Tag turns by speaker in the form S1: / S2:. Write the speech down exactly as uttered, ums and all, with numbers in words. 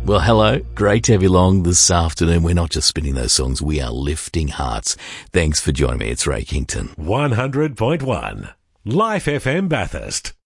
S1: Well, hello. Great to have you along this afternoon. We're not just spinning those songs, we are lifting hearts. Thanks for joining me. It's Ray Kington.
S2: one hundred point one Life F M Bathurst.